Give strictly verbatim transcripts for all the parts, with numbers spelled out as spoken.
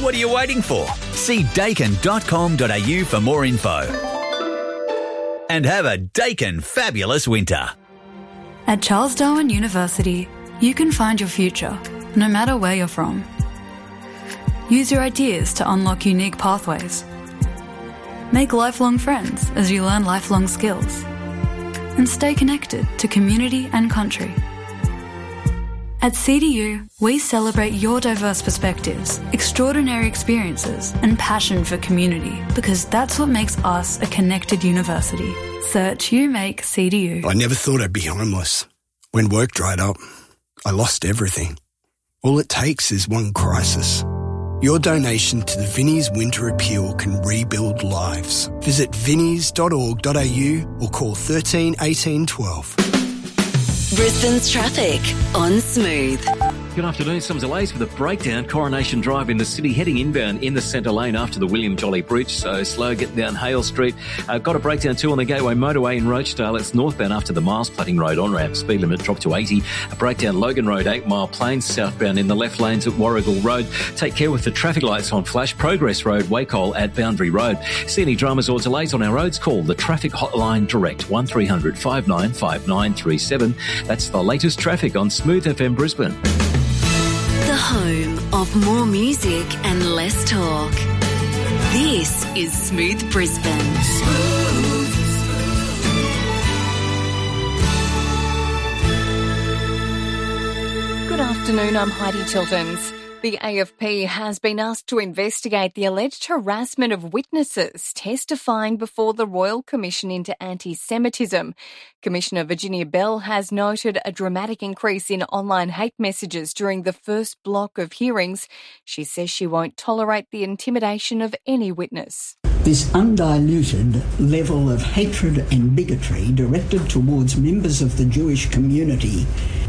What are you waiting for? See dakin dot com dot a u for more info. And have a Dakin fabulous winter. At Charles Darwin University, you can find your future, no matter where you're from. Use your ideas to unlock unique pathways. Make lifelong friends as you learn lifelong skills. And stay connected to community and country. At C D U, we celebrate your diverse perspectives, extraordinary experiences, and passion for community, because that's what makes us a connected university. Search You Make C D U. I never thought I'd be homeless. When work dried up, I lost everything. All it takes is one crisis. Your donation to the Vinnie's Winter Appeal can rebuild lives. Visit vinnies dot org dot a u or call thirteen eighteen twelve. Brisbane's traffic on Smooth. Good afternoon. Some delays with a breakdown. Coronation Drive in the city, heading inbound in the centre lane after the William Jolly Bridge. So slow getting down Hale Street. Uh, got a breakdown too on the Gateway Motorway in Rochedale. It's northbound after the Miles Platting Road on-ramp. Speed limit dropped to eighty. A breakdown Logan Road, eight Mile Plains, southbound in the left lanes at Warrigal Road. Take care with the traffic lights on flash. Progress Road, Wacol at Boundary Road. See any dramas or delays on our roads? Call the Traffic Hotline direct, one three hundred five nine five nine three seven. That's the latest traffic on Smooth F M Brisbane. The home of more music and less talk. This is Smooth Brisbane. Smooth. Good afternoon, I'm Heidi Tiltons. The A F P has been asked to investigate the alleged harassment of witnesses testifying before the Royal Commission into Anti-Semitism. Commissioner Virginia Bell has noted a dramatic increase in online hate messages during the first block of hearings. She says she won't tolerate the intimidation of any witness. This undiluted level of hatred and bigotry directed towards members of the Jewish community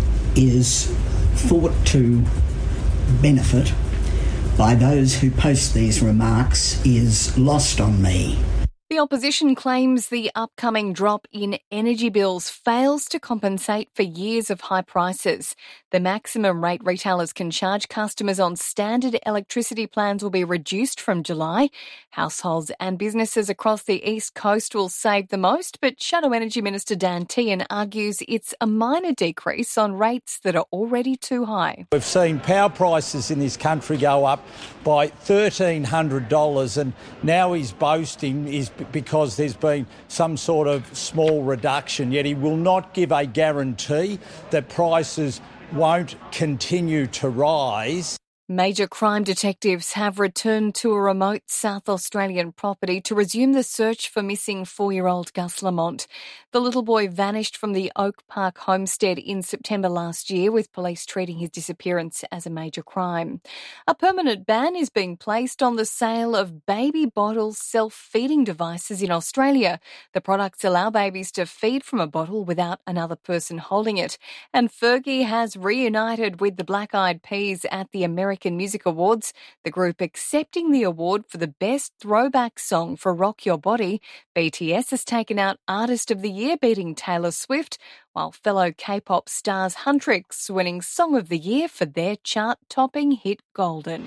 is thought to benefit by those who post these remarks is lost on me. The opposition claims the upcoming drop in energy bills fails to compensate for years of high prices. The maximum rate retailers can charge customers on standard electricity plans will be reduced from July. Households and businesses across the East Coast will save the most, but Shadow Energy Minister Dan Tehan argues it's a minor decrease on rates that are already too high. We've seen power prices in this country go up by one thousand three hundred dollars, and now he's boasting is because there's been some sort of small reduction, yet he will not give a guarantee that prices won't continue to rise. Major crime detectives have returned to a remote South Australian property to resume the search for missing four-year-old Gus Lamont. The little boy vanished from the Oak Park homestead in September last year, with police treating his disappearance as a major crime. A permanent ban is being placed on the sale of baby bottle self-feeding devices in Australia. The products allow babies to feed from a bottle without another person holding it. And Fergie has reunited with the Black Eyed Peas at the American Music Awards, the group accepting the award for the best throwback song for Rock Your Body. B T S has taken out Artist of the Year, beating Taylor Swift, while fellow K-pop stars Huntrix winning Song of the Year for their chart-topping hit Golden.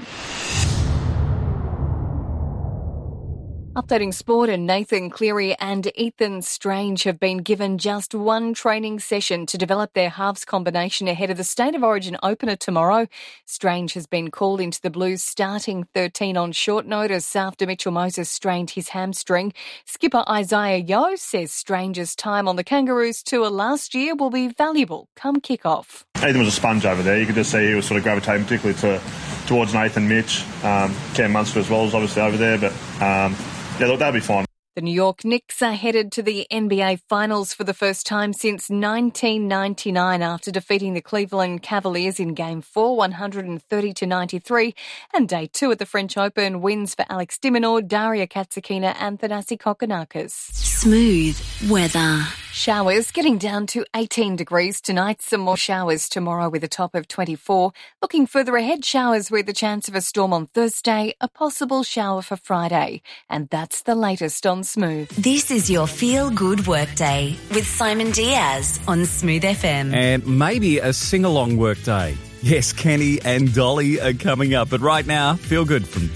Updating sport, and Nathan Cleary and Ethan Strange have been given just one training session to develop their halves combination ahead of the State of Origin opener tomorrow. Strange has been called into the Blues starting thirteen on short notice after Mitchell Moses strained his hamstring. Skipper Isaiah Yeo says Strange's time on the Kangaroos tour last year will be valuable come kick-off. Ethan was a sponge over there. You could just see he was sort of gravitating particularly to, towards Nathan, Mitch. Um, Cam Munster as well is obviously over there, but um, yeah, look, that'll be fine. The New York Knicks are headed to the N B A Finals for the first time since nineteen ninety-nine after defeating the Cleveland Cavaliers in Game four, one thirty to ninety-three. And Day two at the French Open wins for Alex de Minaur, Daria Katsakina and Thanasi Kokkinakis. Smooth weather. Showers getting down to eighteen degrees tonight. Some more showers tomorrow with a top of twenty-four. Looking further ahead, showers with a chance of a storm on Thursday, a possible shower for Friday. And that's the latest on Smooth. This is your feel-good workday with Simon Diaz on Smooth F M. And maybe a sing-along workday. Yes, Kenny and Dolly are coming up. But right now, feel good from